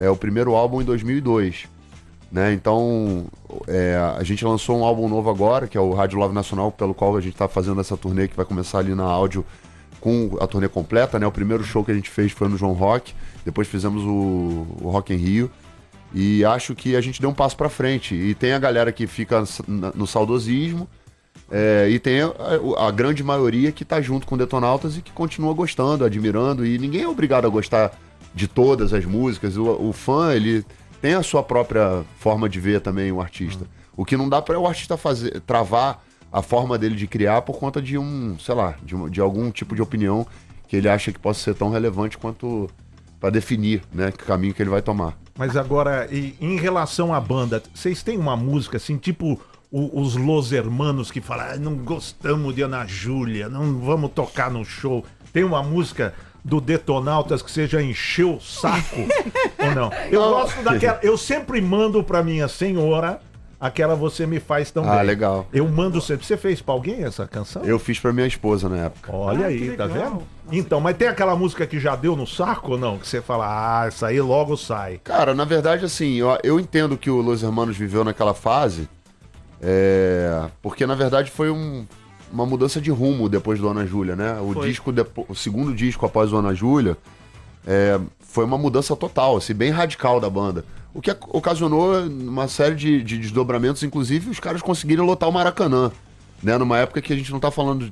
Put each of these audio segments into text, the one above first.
o primeiro álbum em 2002, né? Então, a gente lançou um álbum novo agora, que é o Rádio Love Nacional, pelo qual a gente tá fazendo essa turnê, que vai começar ali na áudio com a turnê completa, né? O primeiro show que a gente fez foi no João Rock, depois fizemos o Rock in Rio, e acho que a gente deu um passo pra frente. E tem a galera que fica no saudosismo, e tem a grande maioria que tá junto com o Detonautas e que continua gostando, admirando, e ninguém é obrigado a gostar de todas as músicas. O fã, ele tem a sua própria forma de ver também o artista. O que não dá para o artista travar a forma dele de criar por conta de de algum tipo de opinião que ele acha que possa ser tão relevante quanto para definir, né, que caminho que ele vai tomar. Mas agora, em relação à banda, vocês têm uma música assim, tipo os Los Hermanos que falam, não gostamos de Ana Júlia, não vamos tocar no show. Tem uma música do Detonautas que você já encheu o saco? Ou não? Eu gosto daquela, eu sempre mando pra minha senhora aquela Você Me Faz Tão Bem. Ah, legal. Eu mando sempre. Você fez pra alguém essa canção? Eu fiz pra minha esposa na época. Olha aí, tá vendo? Nossa, então, mas tem aquela música que já deu no saco ou não? Que você fala, essa aí logo sai. Cara, na verdade, assim, eu entendo que o Los Hermanos viveu naquela fase, porque na verdade foi uma mudança de rumo depois do Ana Júlia, né? O segundo disco após o Ana Júlia foi uma mudança total, assim, bem radical da banda. O que ocasionou uma série de desdobramentos, inclusive os caras conseguiram lotar o Maracanã, né? Numa época que a gente não tá falando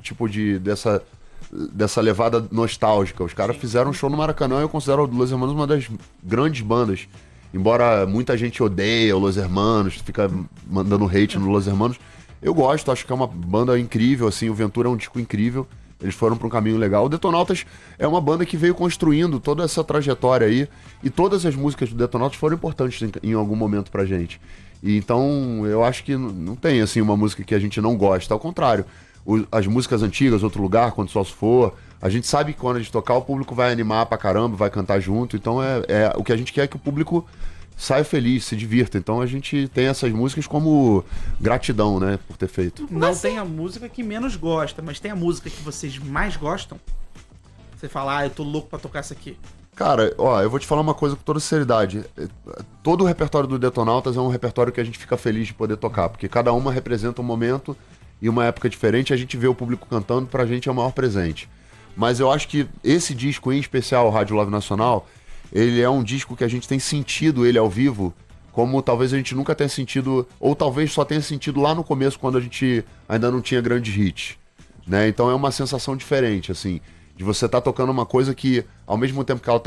dessa levada nostálgica. Os caras fizeram um show no Maracanã e eu considero o Los Hermanos uma das grandes bandas. Embora muita gente odeie o Los Hermanos, fica mandando hate no Los Hermanos, eu gosto, acho que é uma banda incrível, assim, o Ventura é um disco incrível, eles foram para um caminho legal. O Detonautas é uma banda que veio construindo toda essa trajetória aí, e todas as músicas do Detonautas foram importantes em algum momento pra gente. E então, eu acho que não tem, assim, uma música que a gente não gosta, ao contrário. As músicas antigas, Outro Lugar, Quando Só Se For, a gente sabe que quando a gente tocar, o público vai animar pra caramba, vai cantar junto, então o que a gente quer é que o público saia feliz, se divirta. Então a gente tem essas músicas como gratidão, né, por ter feito. Não tem a música que menos gosta, mas tem a música que vocês mais gostam? Você fala, eu tô louco pra tocar essa aqui. Cara, eu vou te falar uma coisa com toda seriedade. Todo o repertório do Detonautas é um repertório que a gente fica feliz de poder tocar, porque cada uma representa um momento e uma época diferente, a gente vê o público cantando, pra gente é o maior presente. Mas eu acho que esse disco, em especial, o Rádio Love Nacional, ele é um disco que a gente tem sentido ele ao vivo, como talvez a gente nunca tenha sentido, ou talvez só tenha sentido lá no começo, quando a gente ainda não tinha grandes hits, né? Então é uma sensação diferente, assim, de você estar tocando uma coisa que, ao mesmo tempo que ela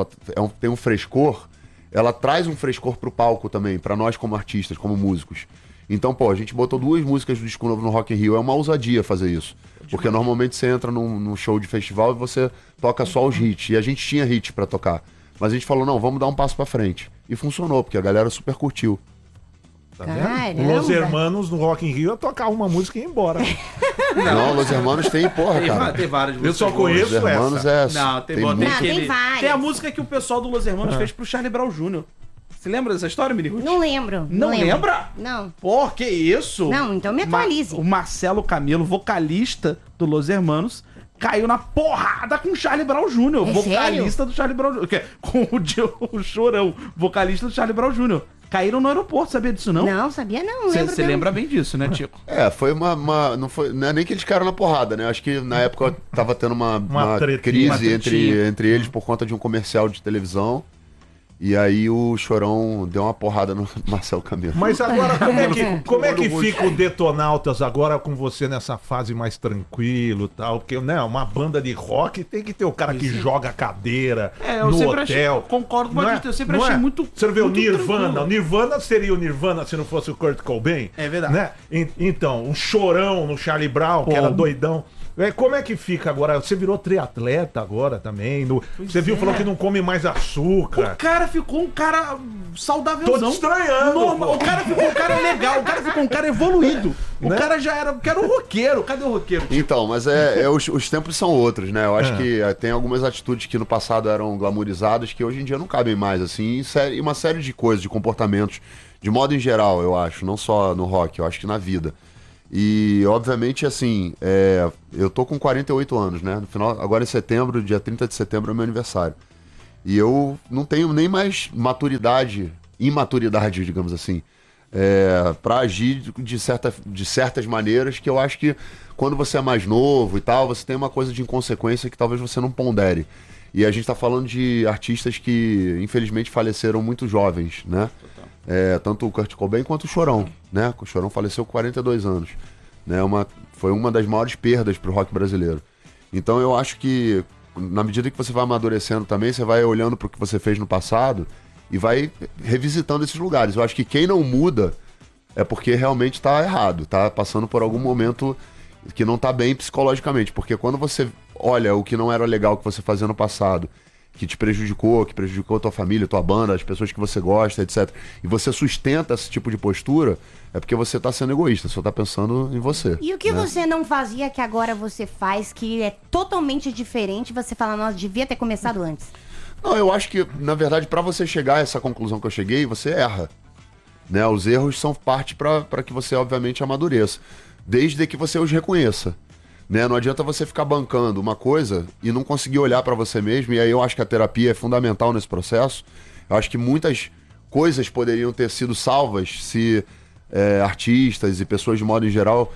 tem um frescor, ela traz um frescor pro palco também, pra nós como artistas, como músicos. Então, a gente botou 2 músicas do disco novo no Rock in Rio, é uma ousadia fazer isso. Porque normalmente você entra num show de festival e você toca só os hits, e a gente tinha hit pra tocar. Mas a gente falou, não, vamos dar um passo pra frente. E funcionou, porque a galera super curtiu. Tá vendo? Los Hermanos no Rock in Rio ia tocar uma música e ir embora. Não, Los Hermanos tem, cara. Tem várias músicas. Eu só conheço Los Hermanos essa. Não, tem várias. Tem a música que o pessoal do Los Hermanos fez pro Charlie Brown Jr. Você lembra dessa história, Miriam? Não lembro. Não lembra? Não. Pô, que isso? Não, então me atualize. O Marcelo Camelo, vocalista do Los Hermanos, caiu na porrada com o Charlie Brown Jr., vocalista do Charlie Brown Jr., com o Chorão, vocalista do Charlie Brown Jr. Caíram no aeroporto, sabia disso não? Não, sabia não. Você lembra bem disso, né, Tico? Foi não é nem que eles caíram na porrada, né? Acho que na época tava tendo uma crise entre eles por conta de um comercial de televisão. E aí o Chorão deu uma porrada no Marcelo Camelo. Mas agora, como é que fica o Detonautas agora com você nessa fase mais tranquilo e tal? Porque, né, uma banda de rock tem que ter o cara que joga a cadeira no hotel. Concordo com você, eu sempre achei muito. Você vê o Nirvana. Tranquilo. O Nirvana seria o Nirvana se não fosse o Kurt Cobain. É verdade. Né? Então, um Chorão no Charlie Brown, que era doidão. Como é que fica agora? Você virou triatleta agora também. Você viu, falou que não come mais açúcar. O cara ficou um cara saudávelzão. Tô te estranhando. Normal. O cara ficou um cara legal. O cara ficou um cara evoluído. O cara já era um roqueiro. Cadê o roqueiro? Então, mas os tempos são outros, né? Eu acho que tem algumas atitudes que no passado eram glamourizadas que hoje em dia não cabem mais, assim. E uma série de coisas, de comportamentos, de modo em geral, eu acho. Não só no rock, eu acho que na vida. E, obviamente, assim, eu tô com 48 anos, né? No final, agora em setembro, dia 30 de setembro é meu aniversário. E eu não tenho nem mais imaturidade, digamos assim, para agir de certas maneiras que eu acho que quando você é mais novo e tal, você tem uma coisa de inconsequência que talvez você não pondere. E a gente tá falando de artistas que infelizmente faleceram muito jovens, né? Tanto o Kurt Cobain quanto o Chorão, né? O Chorão faleceu com 42 anos, né? Foi uma das maiores perdas pro rock brasileiro. Então eu acho que na medida que você vai amadurecendo também, você vai olhando pro que você fez no passado e vai revisitando esses lugares. Eu acho que quem não muda é porque realmente tá errado, tá passando por algum momento que não tá bem psicologicamente. Porque quando você olha o que não era legal que você fazia no passado, que te prejudicou, que prejudicou a tua família, a tua banda, as pessoas que você gosta, etc. E você sustenta esse tipo de postura, é porque você tá sendo egoísta, só tá pensando em você. E o que né? você não fazia que agora você faz, que é totalmente diferente, você fala, nossa, devia ter começado antes? Não, eu acho que, na verdade, pra você chegar a essa conclusão que eu cheguei, você erra. Né? Os erros são parte pra que você, obviamente, amadureça. Desde que você os reconheça. Né? Não adianta você ficar bancando uma coisa e não conseguir olhar pra você mesmo. E aí eu acho que a terapia é fundamental nesse processo. Eu acho que muitas coisas poderiam ter sido salvas se artistas e pessoas de modo em geral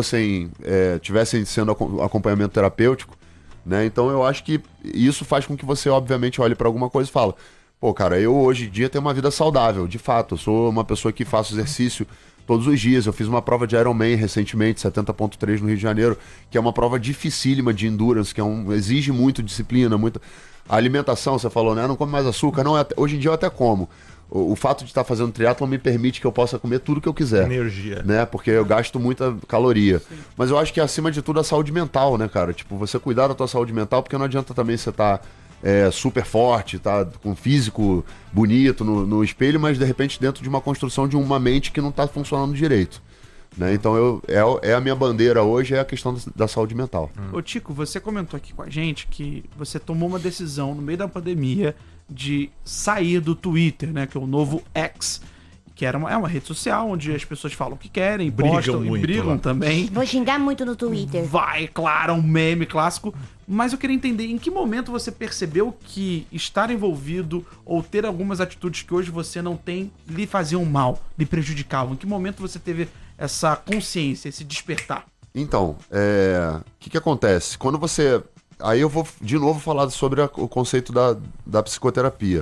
tivessem sendo acompanhamento terapêutico. Né? Então eu acho que isso faz com que você, obviamente, olhe pra alguma coisa e fala: pô, cara, eu hoje em dia tenho uma vida saudável. De fato, eu sou uma pessoa que faço exercício todos os dias. Eu fiz uma prova de Ironman recentemente, 70.3 no Rio de Janeiro, que é uma prova dificílima de endurance, que exige muito disciplina, muita... A alimentação, você falou, né? Não come mais açúcar. Não, hoje em dia eu até como. O fato de estar fazendo triatlon me permite que eu possa comer tudo que eu quiser. Energia. Né? Porque eu gasto muita caloria. Sim. Mas eu acho que acima de tudo a saúde mental, né, cara? Tipo, você cuidar da tua saúde mental, porque não adianta também você estar super forte, tá com físico bonito no espelho, mas de repente dentro de uma construção de uma mente que não tá funcionando direito. Né? Então a minha bandeira hoje é a questão da saúde mental. Ô Tico, você comentou aqui com a gente que você tomou uma decisão no meio da pandemia de sair do Twitter, né, que é o novo X, que é uma rede social onde as pessoas falam o que querem, postam e brigam lá também. Vou xingar muito no Twitter. Vai, claro, um meme clássico. Mas eu queria entender, em que momento você percebeu que estar envolvido ou ter algumas atitudes que hoje você não tem lhe faziam mal, lhe prejudicavam? Em que momento você teve essa consciência, esse despertar? Então, o que acontece? Quando você... Aí eu vou de novo falar sobre o conceito da psicoterapia.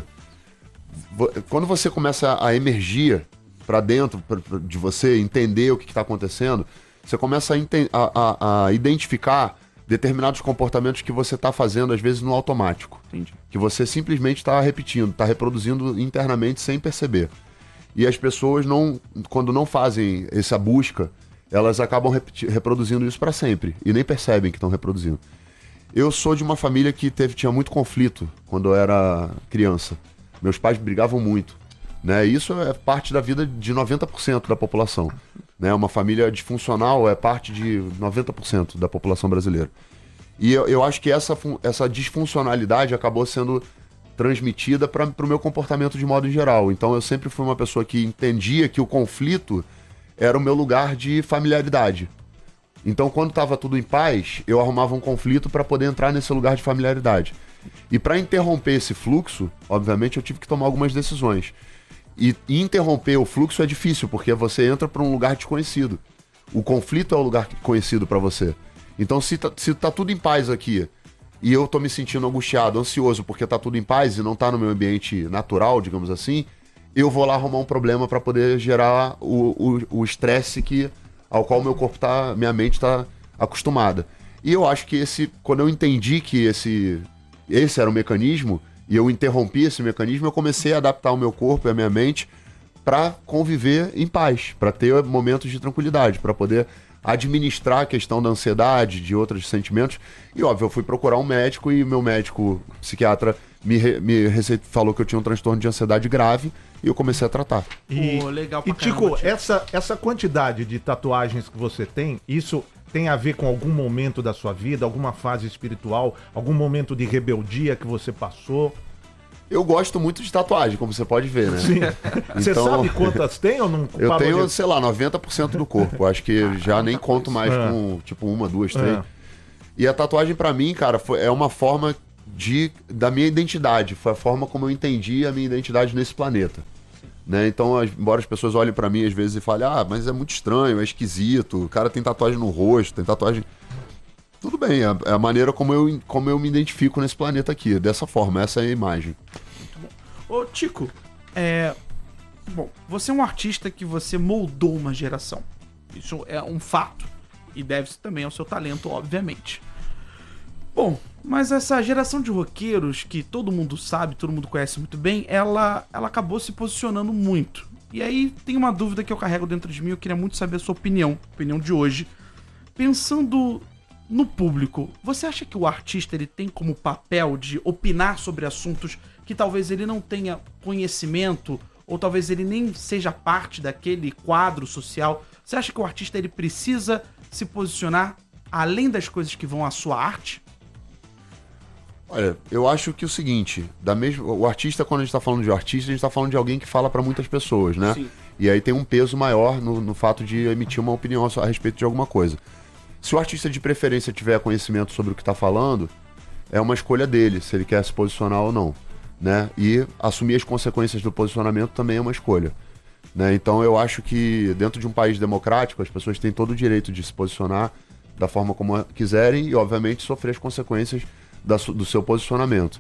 Quando você começa a emergir para dentro de você, entender o que está acontecendo, você começa a identificar determinados comportamentos que você está fazendo, às vezes, no automático. Entendi. Que você simplesmente está repetindo, está reproduzindo internamente sem perceber. E as pessoas, quando não fazem essa busca, elas acabam reproduzindo isso para sempre e nem percebem que estão reproduzindo. Eu sou de uma família que tinha muito conflito quando eu era criança. Meus pais brigavam muito. Né? Isso é parte da vida de 90% da população. Né? Uma família disfuncional é parte de 90% da população brasileira. E eu acho que essa disfuncionalidade acabou sendo transmitida para o meu comportamento de modo geral. Então eu sempre fui uma pessoa que entendia que o conflito era o meu lugar de familiaridade. Então quando estava tudo em paz, eu arrumava um conflito para poder entrar nesse lugar de familiaridade. E para interromper esse fluxo, obviamente eu tive que tomar algumas decisões. E interromper o fluxo é difícil, porque você entra para um lugar desconhecido. O conflito é o lugar conhecido para você. Então se tá tudo em paz aqui, e eu tô me sentindo angustiado, ansioso, porque tá tudo em paz e não tá no meu ambiente natural, digamos assim, eu vou lá arrumar um problema para poder gerar o estresse ao qual meu corpo minha mente tá acostumada. E eu acho que quando eu entendi que esse era o mecanismo, e eu interrompi esse mecanismo, eu comecei a adaptar o meu corpo e a minha mente para conviver em paz, para ter momentos de tranquilidade, para poder administrar a questão da ansiedade, de outros sentimentos. E óbvio, eu fui procurar um médico e meu médico psiquiatra falou que eu tinha um transtorno de ansiedade grave e eu comecei a tratar. Legal pra Tico, caramba, essa quantidade de tatuagens que você tem, isso tem a ver com algum momento da sua vida, alguma fase espiritual, algum momento de rebeldia que você passou? Eu gosto muito de tatuagem, como você pode ver, né? Sim. Você sabe quantas tem ou não? Eu tenho, sei lá, 90% do corpo. Acho que já nem conto mais com, tipo, 1, 2, 3. E a tatuagem pra mim, cara, é uma forma da minha identidade. Foi a forma como eu entendi a minha identidade nesse planeta. Né? Então, embora as pessoas olhem pra mim às vezes e falem, mas é muito estranho, é esquisito, o cara tem tatuagem no rosto, tem tatuagem... Tudo bem, é a maneira como eu me identifico nesse planeta aqui, dessa forma, essa é a imagem. Muito bom. Ô, Tico, bom, você é um artista que você moldou uma geração. Isso é um fato. E deve-se também ao seu talento, obviamente. Bom, mas essa geração de roqueiros que todo mundo sabe, todo mundo conhece muito bem, ela acabou se posicionando muito. E aí tem uma dúvida que eu carrego dentro de mim, eu queria muito saber a sua opinião de hoje. Pensando no público, você acha que o artista ele tem como papel de opinar sobre assuntos que talvez ele não tenha conhecimento, ou talvez ele nem seja parte daquele quadro social? Você acha que o artista ele precisa se posicionar além das coisas que vão à sua arte? Olha, eu acho que o seguinte, o artista, quando a gente tá falando de artista, a gente tá falando de alguém que fala para muitas pessoas, né? Sim. E aí tem um peso maior no fato de emitir uma opinião a respeito de alguma coisa. Se o artista de preferência tiver conhecimento sobre o que tá falando, é uma escolha dele, se ele quer se posicionar ou não, né? E assumir as consequências do posicionamento também é uma escolha, né? Então eu acho que dentro de um país democrático, as pessoas têm todo o direito de se posicionar da forma como quiserem e, obviamente, sofrer as consequências do seu posicionamento.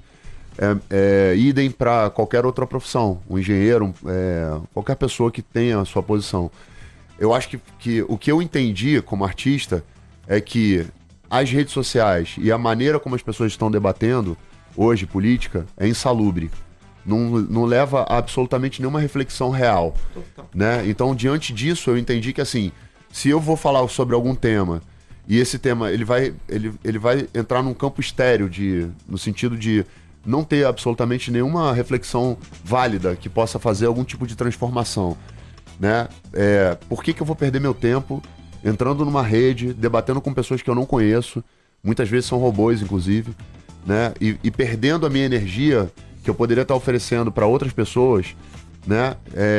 Idem para qualquer outra profissão, um engenheiro, qualquer pessoa que tenha a sua posição. Eu acho que o que eu entendi como artista é que as redes sociais e a maneira como as pessoas estão debatendo hoje política é insalubre. Não leva a absolutamente nenhuma reflexão real. Né? Então, diante disso, eu entendi que, assim, se eu vou falar sobre algum tema e esse tema ele vai entrar num campo estéril, no sentido de não ter absolutamente nenhuma reflexão válida que possa fazer algum tipo de transformação, né? Por que eu vou perder meu tempo entrando numa rede, debatendo com pessoas que eu não conheço, muitas vezes são robôs, inclusive, né? E perdendo a minha energia que eu poderia estar oferecendo para outras pessoas, né?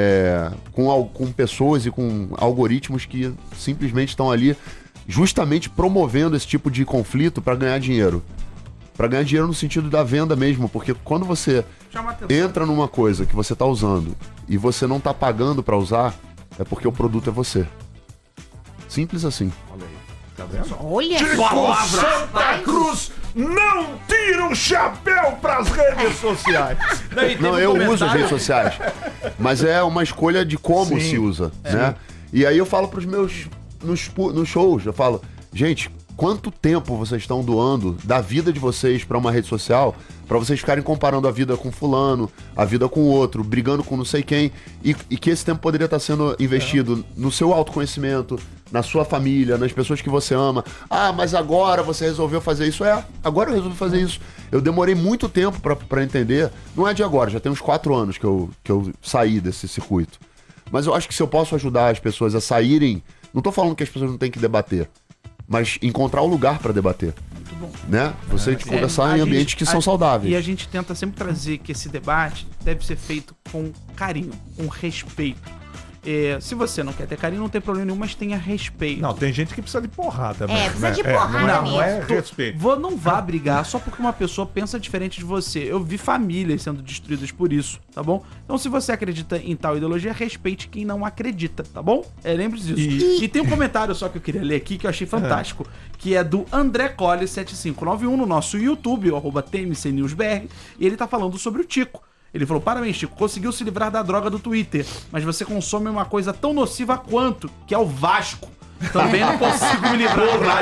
Com pessoas e com algoritmos que simplesmente estão ali justamente promovendo esse tipo de conflito para ganhar dinheiro. Para ganhar dinheiro no sentido da venda mesmo, porque quando você entra numa coisa que você está usando e você não está pagando para usar, é porque o produto é você. Simples assim. Olha aí, tá vendo? Olha Tico Santa Cruz não tira o chapéu pras redes sociais. Não, eu uso as redes sociais, mas é uma escolha de como se usa, né? E aí eu falo pros meus nos shows, eu falo, gente, quanto tempo vocês estão doando da vida de vocês pra uma rede social, pra vocês ficarem comparando a vida com fulano, a vida com o outro, brigando com não sei quem, e que esse tempo poderia estar sendo investido no seu autoconhecimento, na sua família, nas pessoas que você ama. Mas agora você resolveu fazer isso. Agora eu resolvi fazer isso. Eu demorei muito tempo pra entender, não é de agora, já tem uns 4 anos que eu saí desse circuito. Mas eu acho que se eu posso ajudar as pessoas a saírem, não tô falando que as pessoas não têm que debater, mas encontrar o lugar para debater. Muito bom. Né? Você conversar em ambientes que são saudáveis. E a gente tenta sempre trazer que esse debate deve ser feito com carinho, com respeito. Se você não quer ter carinho, não tem problema nenhum, mas tenha respeito. Não, tem gente que precisa de porrada mesmo. Precisa de porrada não, mesmo. não é respeito. Não vá brigar só porque uma pessoa pensa diferente de você. Eu vi famílias sendo destruídas por isso, tá bom? Então, se você acredita em tal ideologia, respeite quem não acredita, tá bom? Lembre-se disso. E tem um comentário só que eu queria ler aqui que eu achei fantástico, que é do André Colli 7591 no nosso YouTube, o @TMCNewsBR, e ele tá falando sobre o Tico. Ele falou, parabéns, Chico, conseguiu se livrar da droga do Twitter, mas você consome uma coisa tão nociva quanto, que é o Vasco. Também não consigo me livrar. Porra,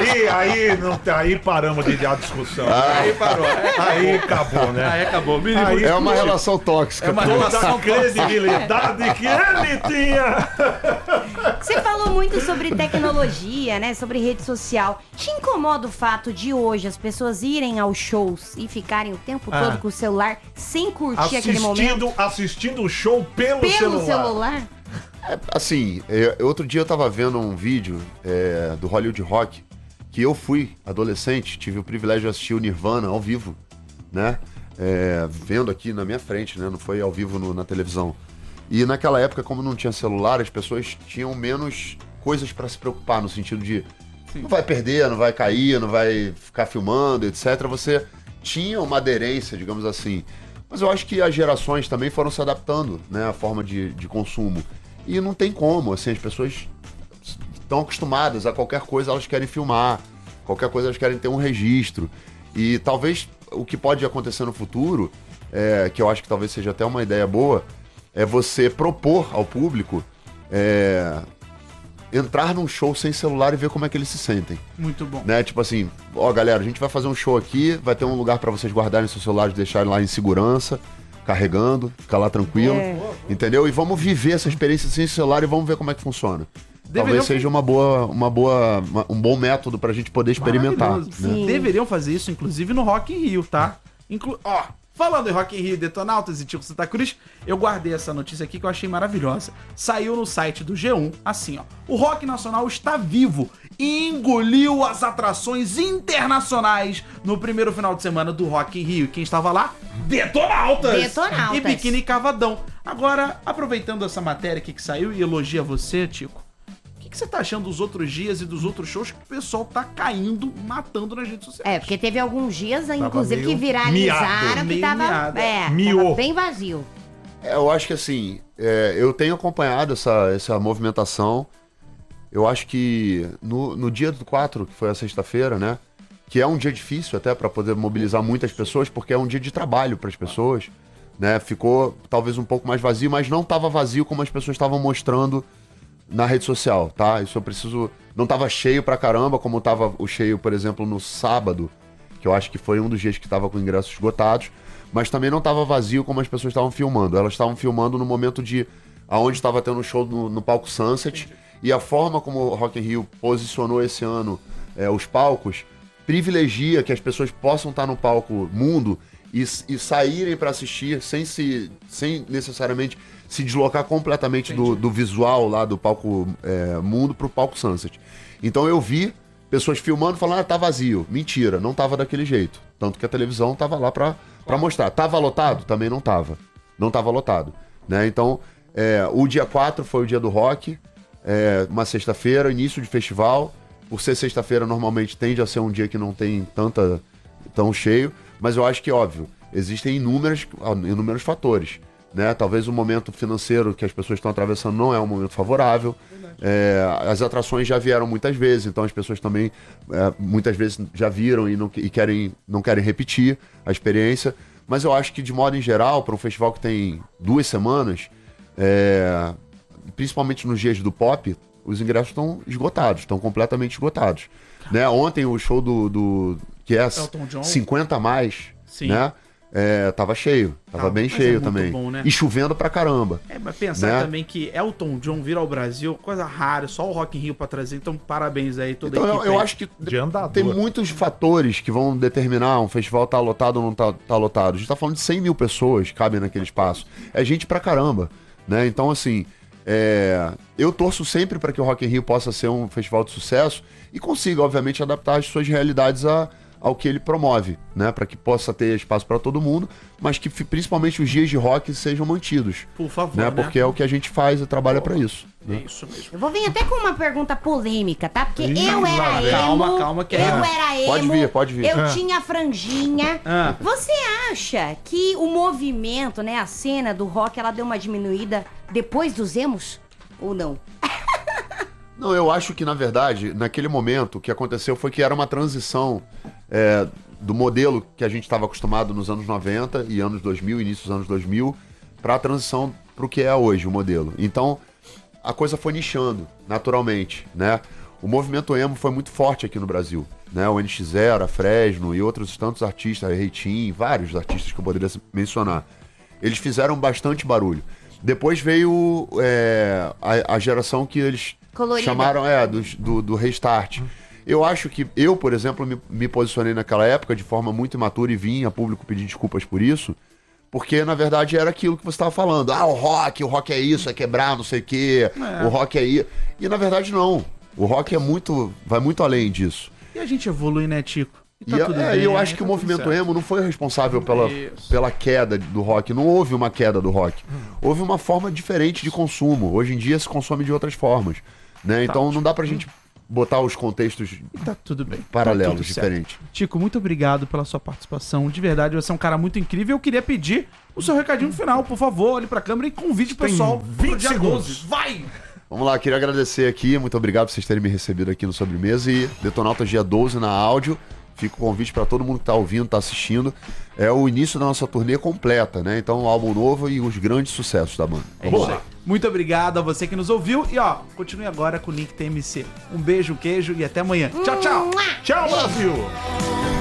aí paramos de dar discussão. Aí parou. Aí acabou, né? Aí acabou. É uma relação tóxica. É uma Toda relação a credibilidade que ele tinha. Você falou muito sobre tecnologia, né? Sobre rede social. Te incomoda o fato de hoje as pessoas irem aos shows e ficarem o tempo todo com o celular sem curtir aquele momento? Assistindo o show pelo celular. Assim, outro dia eu tava vendo um vídeo do Hollywood Rock, que eu fui adolescente, tive o privilégio de assistir o Nirvana ao vivo, né? Vendo aqui na minha frente, né? Não foi ao vivo na televisão. E naquela época, como não tinha celular, as pessoas tinham menos coisas pra se preocupar, no sentido de não vai perder, não vai cair, não vai ficar filmando, etc. Você tinha uma aderência, digamos assim. Mas eu acho que as gerações também foram se adaptando, né, à forma de consumo. E não tem como, assim, as pessoas estão acostumadas a qualquer coisa, elas querem filmar, qualquer coisa elas querem ter um registro. E talvez o que pode acontecer no futuro, que eu acho que talvez seja até uma ideia boa, é você propor ao público entrar num show sem celular e ver como é que eles se sentem. Muito bom. Né? Tipo assim, ó galera, a gente vai fazer um show aqui, vai ter um lugar pra vocês guardarem seus celulares, deixarem lá em segurança, carregando, ficar lá tranquilo, entendeu? E vamos viver essa experiência sem celular e vamos ver como é que funciona. Talvez seja um bom método pra gente poder experimentar. Né? Deveriam fazer isso, inclusive, no Rock in Rio, tá? Falando em Rock in Rio, Detonautas e Tico Santa Cruz, eu guardei essa notícia aqui que eu achei maravilhosa. Saiu no site do G1, assim, ó. O rock nacional está vivo e engoliu as atrações internacionais no primeiro final de semana do Rock in Rio. Quem estava lá? Detonautas! E Biquíni Cavadão. Agora, aproveitando essa matéria aqui que saiu e elogia você, Tico, o que você tá achando dos outros dias e dos outros shows que o pessoal tá caindo, matando nas redes sociais? Porque teve alguns dias, inclusive, que viralizaram, que tava bem vazio. Eu acho que assim, eu tenho acompanhado essa movimentação. Eu acho que no dia do 4, que foi a sexta-feira, né? Que é um dia difícil até para poder mobilizar muitas pessoas, porque é um dia de trabalho para as pessoas, né? Ficou talvez um pouco mais vazio, mas não tava vazio como as pessoas estavam mostrando na rede social, tá? Isso eu preciso... Não tava cheio pra caramba, como tava o cheio, por exemplo, no sábado, que eu acho que foi um dos dias que tava com ingressos esgotados, mas também não tava vazio como as pessoas estavam filmando. Elas estavam filmando no momento aonde estava tendo um show no palco Sunset, e a forma como o Rock in Rio posicionou esse ano os palcos, privilegia que as pessoas possam estar no palco Mundo e saírem para assistir sem necessariamente se deslocar completamente do visual lá do palco Mundo pro palco Sunset. Então eu vi pessoas filmando falando, tá vazio. Mentira, não tava daquele jeito. Tanto que a televisão tava lá pra mostrar. Tava lotado? Também não tava. Não tava lotado. Né? Então, o dia 4 foi o dia do rock, uma sexta-feira, início de festival. Por ser sexta-feira, normalmente tende a ser um dia que não tem tão cheio. Mas eu acho que, óbvio, existem inúmeros fatores. Né? Talvez o momento financeiro que as pessoas estão atravessando não é um momento favorável. As atrações já vieram muitas vezes, então as pessoas também muitas vezes já viram e não querem repetir a experiência. Mas eu acho que, de modo em geral, para um festival que tem 2 semanas, principalmente nos dias do pop, os ingressos estão esgotados, estão completamente esgotados. Né? Ontem o show que é 50 a mais, sim, né? Tava cheio, tava bem cheio também. Bom, né? E chovendo pra caramba. Mas pensar também que Elton John vir ao Brasil, coisa rara, só o Rock in Rio pra trazer, então parabéns aí toda a equipe. Eu acho que tem muitos fatores que vão determinar um festival tá lotado ou não tá lotado. A gente tá falando de 100 mil pessoas que cabem naquele espaço. É gente pra caramba, né? Então, assim, eu torço sempre para que o Rock in Rio possa ser um festival de sucesso e consiga, obviamente, adaptar as suas realidades ao que ele promove, né? Para que possa ter espaço para todo mundo, mas que principalmente os dias de rock sejam mantidos. Por favor, né? Porque é o que a gente faz e trabalha para isso. É isso mesmo. Eu vou vir até com uma pergunta polêmica, tá? Porque eu era emo. Calma, que eu era emo. Pode vir. Eu tinha franjinha. Você acha que o movimento, né, a cena do rock, ela deu uma diminuída depois dos emos? Ou não? Não, eu acho que, na verdade, naquele momento, o que aconteceu foi que era uma transição do modelo que a gente estava acostumado nos anos 90 e anos 2000, início dos anos 2000, para a transição para o que é hoje o modelo. Então, a coisa foi nichando, naturalmente, né? O movimento emo foi muito forte aqui no Brasil, né? O NX0, a Fresno e outros tantos artistas, a Reitinho, vários artistas que eu poderia mencionar. Eles fizeram bastante barulho. Depois veio a geração que eles colorida. Chamaram do Restart. Eu acho que eu, por exemplo, me posicionei naquela época de forma muito imatura e vim a público pedir desculpas por isso, porque na verdade era aquilo que você estava falando. O rock é isso, é quebrar, não sei o quê, o rock é isso. E na verdade não. O rock vai muito além disso. E a gente evolui, né, Tico? Eu acho que o movimento emo não foi responsável pela queda do rock. Não houve uma queda do rock. Houve uma forma diferente de consumo. Hoje em dia se consome de outras formas. Né? Então não dá pra gente botar os contextos E tá tudo bem. paralelos, Tá tudo certo. diferentes. Tico, muito obrigado pela sua participação. De verdade, você é um cara muito incrível. Eu queria pedir o seu recadinho final, por favor. Olhe pra câmera e convide o Tem pessoal 20 dia segundos. 12. Vai! Vamos lá, queria agradecer aqui, muito obrigado por vocês terem me recebido aqui no Sobremesa e Detonautas dia 12 na áudio. Fica o convite para todo mundo que tá ouvindo, tá assistindo. É o início da nossa turnê completa, né? Então, um álbum novo e os grandes sucessos da banda. É isso aí. Muito obrigado a você que nos ouviu. E ó, continue agora com o Link TMC. Um beijo, queijo e até amanhã. Tchau, tchau! Tchau, Brasil!